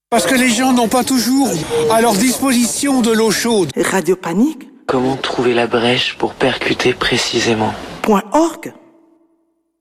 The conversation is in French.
Parce que les gens n'ont pas toujours à leur disposition de l'eau chaude. Radio Panique. Comment trouver la brèche pour percuter précisément? .org